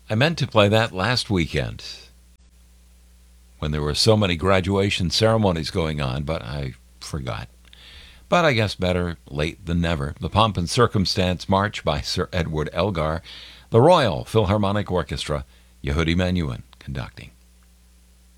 I meant to play that last weekend when there were so many graduation ceremonies going on, but I forgot. But I guess better late than never. The Pomp and Circumstance March by Sir Edward Elgar, the Royal Philharmonic Orchestra, Yehudi Menuhin conducting.